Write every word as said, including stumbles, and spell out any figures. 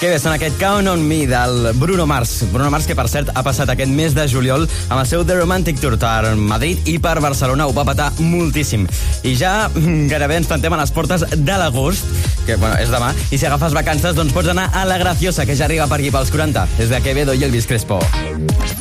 Que bé, sona aquest Count on Me del Bruno Mars. Bruno Mars, que per cert ha passat aquest mes de juliol amb el seu The Romantic Tour per Madrid i per Barcelona. Ho va patar moltíssim. I ja gairebé ens plantem a les portes de l'agost, que bueno, és demà, i si agafes vacances doncs pots anar a La Graciosa, que ja arriba per aquí pels quaranta. Des de Quevedo i Elvis Crespo.